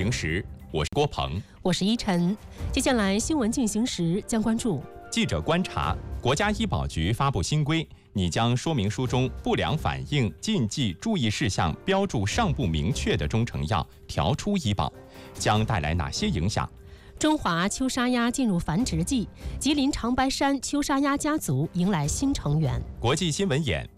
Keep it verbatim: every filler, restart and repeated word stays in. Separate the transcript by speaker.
Speaker 1: 行时，我是郭鹏，
Speaker 2: 我是依晨。接下来新闻进行时将关注：
Speaker 1: 记者观察，国家医保局发布新规，拟将说明书中不良反应、禁忌、注意事项标注尚不明确的中成药调出医保，将带来哪些影响？
Speaker 2: 中华秋沙鸭进入繁殖季，吉林长白山秋沙鸭家族迎来新成员。
Speaker 1: 国际新闻眼，